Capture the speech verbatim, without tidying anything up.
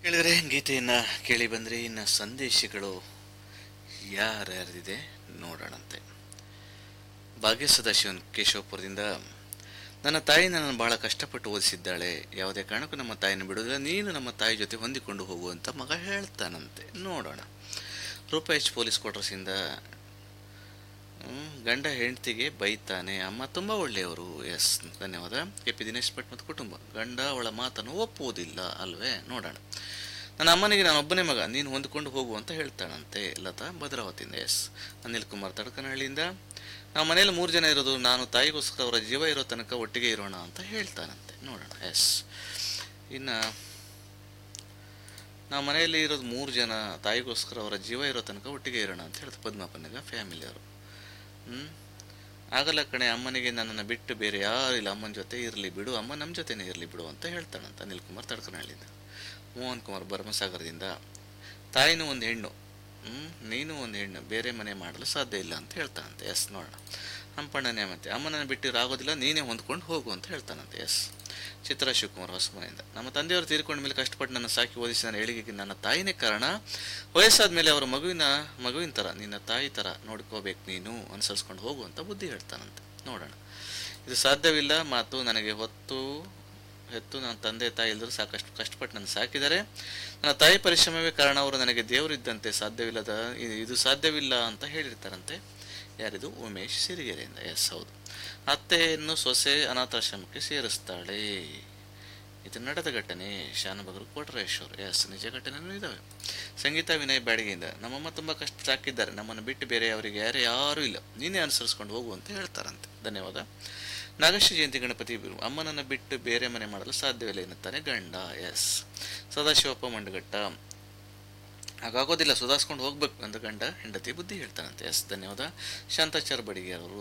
ಕೇಳಿದ್ರೆ ಗೀತೆಯನ್ನು ಕೇಳಿ ಬಂದರೆ ಇನ್ನು ಸಂದೇಶಗಳು ಯಾರ್ಯಾರ್ದಿದೆ ನೋಡೋಣಂತೆ. ಭಾಗ್ಯ ಸದಾಶಿವನ್ ಕೇಶವಪುರದಿಂದ, ನನ್ನ ತಾಯಿ ನನ್ನನ್ನು ಬಹಳ ಕಷ್ಟಪಟ್ಟು ಓದಿಸಿದ್ದಾಳೆ, ಯಾವುದೇ ಕಾರಣಕ್ಕೂ ನಮ್ಮ ತಾಯಿನ ಬಿಡೋದಿಲ್ಲ, ನೀನು ನಮ್ಮ ತಾಯಿ ಜೊತೆ ಹೊಂದಿಕೊಂಡು ಹೋಗುವಂತ ಮಗ ಹೇಳ್ತಾನಂತೆ. ನೋಡೋಣ. ರೂಪ ಎಚ್ ಪೊಲೀಸ್ ಕ್ವಾರ್ಟರ್ಸಿಂದ, ಗಂಡ ಹೆಂಡತಿಗೆ ಬೈತಾನೆ, ಅಮ್ಮ ತುಂಬ ಒಳ್ಳೆಯವರು. ಎಸ್, ಧನ್ಯವಾದ. ಕೆ ಪಿ ದಿನೇಶ್ ಭಟ್ ಮತ್ತು ಕುಟುಂಬ, ಗಂಡ ಅವಳ ಮಾತನ್ನು ಒಪ್ಪುವುದಿಲ್ಲ ಅಲ್ವೇ. ನೋಡೋಣ. ನನ್ನ ಅಮ್ಮನಿಗೆ ನಾನು ಒಬ್ಬನೇ ಮಗ, ನೀನು ಹೊಂದಿಕೊಂಡು ಹೋಗು ಅಂತ ಹೇಳ್ತಾನಂತೆ. ಲತಾ ಭದ್ರಾವತಿಯಿಂದ. ಎಸ್. ಅನಿಲ್ ಕುಮಾರ್ ತಡಕನಹಳ್ಳಿಯಿಂದ, ನಾವು ಮನೇಲಿ ಮೂರು ಜನ ಇರೋದು, ನಾನು ತಾಯಿಗೋಸ್ಕರ ಅವರ ಜೀವ ಇರೋ ತನಕ ಒಟ್ಟಿಗೆ ಇರೋಣ ಅಂತ ಹೇಳ್ತಾನಂತೆ. ನೋಡೋಣ. ಎಸ್. ಇನ್ನು ನಾವು ಮನೆಯಲ್ಲಿ ಇರೋದು ಮೂರು ಜನ, ತಾಯಿಗೋಸ್ಕರ ಅವರ ಜೀವ ಇರೋ ತನಕ ಒಟ್ಟಿಗೆ ಇರೋಣ ಅಂತ ಹೇಳ್ತಾರೆ ಪದ್ಮಪ್ಪನಿಗೆ ಫ್ಯಾಮಿಲಿಯವರು. ಹ್ಞೂ ಆಗಲ್ಲ ಕಣೆ, ಅಮ್ಮನಿಗೆ ನನ್ನನ್ನು ಬಿಟ್ಟು ಬೇರೆ ಯಾರು ಇಲ್ಲ, ಅಮ್ಮನ ಜೊತೆ ಇರಲಿ ಬಿಡು, ಅಮ್ಮ ನಮ್ಮ ಜೊತೆನೇ ಇರಲಿ ಬಿಡು ಅಂತ ಹೇಳ್ತಾನಂತ. ಅನಿಲ್ ಕುಮಾರ್ ತಡಕನಹಳ್ಳಿಯಿಂದ. ಮೋಹನ್ ಕುಮಾರ್ ಭರಮಸಾಗರದಿಂದ, ತಾಯಿನೂ ಒಂದು ಹೆಣ್ಣು, ಹ್ಞೂ ನೀನು ಒಂದು ಹೆಣ್ಣು, ಬೇರೆ ಮನೆ ಮಾಡಲು ಸಾಧ್ಯ ಇಲ್ಲ ಅಂತ ಹೇಳ್ತಾನಂತೆ. ಎಸ್. ನೋಡೋಣ. ಹಂಪಣ್ಣನೇ ಮತ್ತೆ, ಅಮ್ಮನನ್ನು ಬಿಟ್ಟಿರಾಗೋದಿಲ್ಲ, ನೀನೇ ಹೊಂದ್ಕೊಂಡು ಹೋಗು ಅಂತ ಹೇಳ್ತಾನಂತೆ. ಎಸ್. ಚಿತ್ರ ಶಿವಕುಮಾರ್ ಹೊಸಮನೆಯಿಂದ, ನಮ್ಮ ತಂದೆಯವರು ತೀರ್ಕೊಂಡ ಮೇಲೆ ಕಷ್ಟಪಟ್ಟು ನನ್ನ ಸಾಕಿ ಓದಿಸಿ ನನ್ನ ಏಳಿಗೆಗೆ ನನ್ನ ತಾಯಿನೇ ಕಾರಣ, ವಯಸ್ಸಾದ ಮೇಲೆ ಅವರ ಮಗುವಿನ ಮಗುವಿನ ಥರ ನಿನ್ನ ತಾಯಿ ಥರ ನೋಡ್ಕೋಬೇಕು ನೀನು, ಅನುಸರಿಸ್ಕೊಂಡು ಹೋಗು ಅಂತ ಬುದ್ಧಿ ಹೇಳ್ತಾನಂತೆ. ನೋಡೋಣ. ಇದು ಸಾಧ್ಯವಿಲ್ಲ ಮಾತು, ನನಗೆ ಹೊತ್ತು ಹೆತ್ತು ನನ್ನ ತಂದೆ ತಾಯಿ ಎಲ್ಲರೂ ಸಾಕಷ್ಟು ಕಷ್ಟಪಟ್ಟು ನನ್ನ ಸಾಕಿದ್ದಾರೆ, ನನ್ನ ತಾಯಿ ಪರಿಶ್ರಮವೇ ಕಾರಣ, ಅವರು ನನಗೆ ದೇವರಿದ್ದಂತೆ, ಸಾಧ್ಯವಿಲ್ಲದ ಇದು ಸಾಧ್ಯವಿಲ್ಲ ಅಂತ ಹೇಳಿರ್ತಾರಂತೆ. ಯಾರಿದು? ಉಮೇಶ್ ಸಿರಿಗೆರೆಯಿಂದ. ಎಸ್, ಹೌದು. ಅತ್ತೆಯನ್ನು ಸೊಸೆ ಅನಾಥಾಶ್ರಮಕ್ಕೆ ಸೇರಿಸ್ತಾಳೆ, ಇದು ನಡೆದ ಘಟನೆ. ಶಾನುಭಗರು ಕೋಟರೇಶ್ವರ್. ಎಸ್, ನಿಜ ಘಟನೆಯೂ ಇದ್ದಾವೆ. ಸಂಗೀತ ವಿನಯ್ ಬ್ಯಾಡಿಗೆಯಿಂದ, ನಮ್ಮಮ್ಮ ತುಂಬ ಕಷ್ಟ ಸಾಕಿದ್ದಾರೆ, ನಮ್ಮನ್ನು ಬಿಟ್ಟು ಬೇರೆ ಅವರಿಗೆ ಯಾರೇ ಯಾರೂ ಇಲ್ಲ, ನೀನೇ ಅನುಸರಿಸ್ಕೊಂಡು ಹೋಗು ಅಂತ ಹೇಳ್ತಾರಂತೆ. ಧನ್ಯವಾದ. ನಾಗಶ್ರೀ ಜಯಂತಿ ಗಣಪತಿ, ಅಮ್ಮನನ್ನು ಬಿಟ್ಟು ಬೇರೆ ಮನೆ ಮಾಡಲು ಸಾಧ್ಯವಿಲ್ಲ ಎನ್ನುತ್ತಾನೆ ಗಂಡ. ಎಸ್. ಸದಾಶಿವಪ್ಪ ಮಂಡಗಟ್ಟ, ಹಾಗಾಗೋದಿಲ್ಲ, ಸುಧಾರಿಸ್ಕೊಂಡು ಹೋಗ್ಬೇಕು ಅಂತ ಗಂಡ ಹೆಂಡತಿ ಬುದ್ಧಿ ಹೇಳ್ತಾನಂತೆ. ಎಸ್, ಧನ್ಯವಾದ. ಶಾಂತಾಚಾರ್ ಬಡಿಗೆ ಅವರು